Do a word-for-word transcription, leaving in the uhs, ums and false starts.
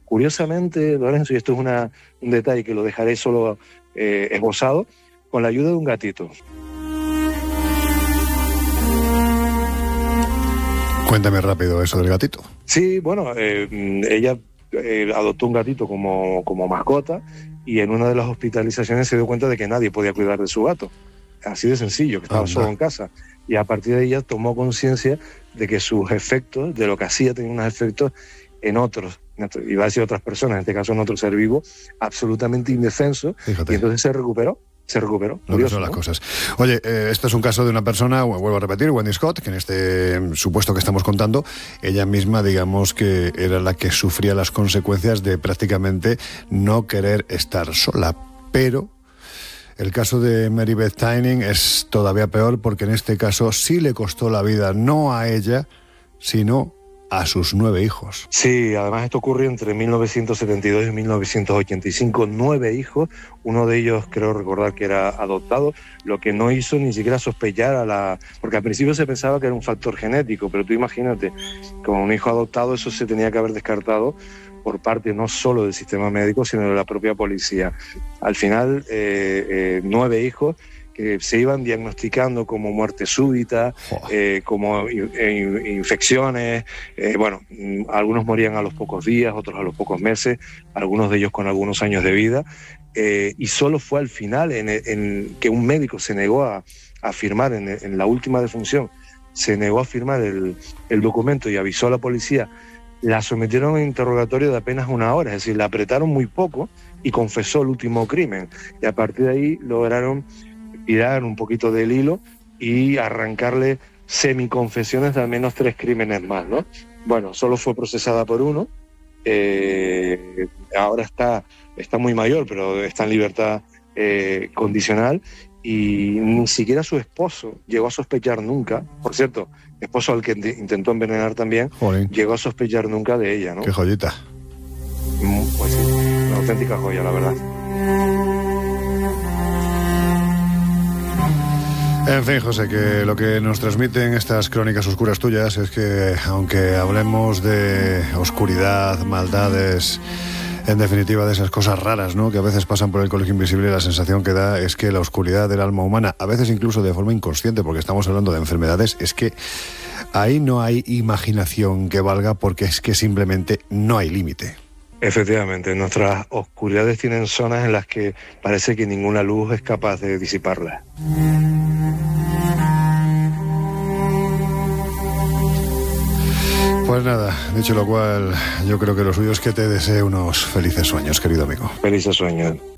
Curiosamente, Lorenzo, y esto es una, un detalle que lo dejaré solo eh, esbozado, con la ayuda de un gatito. Cuéntame rápido eso del gatito. Sí, bueno, eh, ella eh, adoptó un gatito como, como mascota y en una de las hospitalizaciones se dio cuenta de que nadie podía cuidar de su gato. Así de sencillo, que estaba Anda. solo en casa. Y a partir de ella tomó conciencia de que sus efectos, de lo que hacía, tenía unos efectos en otros, iba a decir otras personas, en este caso en otro ser vivo, absolutamente indefenso. Fíjate. Y entonces se recuperó. Se recuperó. Lo que Curioso, son las ¿no? cosas. Oye, eh, esto es un caso de una persona, vuelvo a repetir, Wendy Scott, que en este supuesto que estamos contando, ella misma, digamos que era la que sufría las consecuencias de prácticamente no querer estar sola. Pero el caso de Mary Beth Tinning es todavía peor, porque en este caso sí le costó la vida, no a ella, sino a sus nueve hijos. Sí, además esto ocurrió entre mil novecientos setenta y dos y mil novecientos ochenta y cinco, nueve hijos, uno de ellos creo recordar que era adoptado, lo que no hizo ni siquiera sospechar a la... Porque al principio se pensaba que era un factor genético, pero tú imagínate, con un hijo adoptado eso se tenía que haber descartado por parte no solo del sistema médico, sino de la propia policía. Al final, eh, eh, nueve hijos que se iban diagnosticando como muerte súbita, eh, como in, in, infecciones, eh, bueno, algunos morían a los pocos días, otros a los pocos meses, algunos de ellos con algunos años de vida, eh, y solo fue al final en, en que un médico se negó a, a firmar en, en la última defunción, se negó a firmar el, el documento y avisó a la policía. La sometieron a un interrogatorio de apenas una hora, es decir, la apretaron muy poco y confesó el último crimen, y a partir de ahí lograron tirar un poquito del hilo y arrancarle semiconfesiones de al menos tres crímenes más, ¿no? Bueno, solo fue procesada por uno, eh, ahora está, está muy mayor, pero está en libertad eh, condicional, y ni siquiera su esposo llegó a sospechar nunca, por cierto, esposo al que intentó envenenar también, Jolín. Llegó a sospechar nunca de ella, ¿no? Qué joyita. Pues sí, una auténtica joya, la verdad. En fin, José, que lo que nos transmiten estas crónicas oscuras tuyas es que, aunque hablemos de oscuridad, maldades, en definitiva de esas cosas raras, ¿no?, que a veces pasan por el colegio invisible, la sensación que da es que la oscuridad del alma humana, a veces incluso de forma inconsciente, porque estamos hablando de enfermedades, es que ahí no hay imaginación que valga, porque es que simplemente no hay límite. Efectivamente, nuestras oscuridades tienen zonas en las que parece que ninguna luz es capaz de disiparlas. Pues nada, dicho lo cual, yo creo que lo suyo es que te desee unos felices sueños, querido amigo. Felices sueños.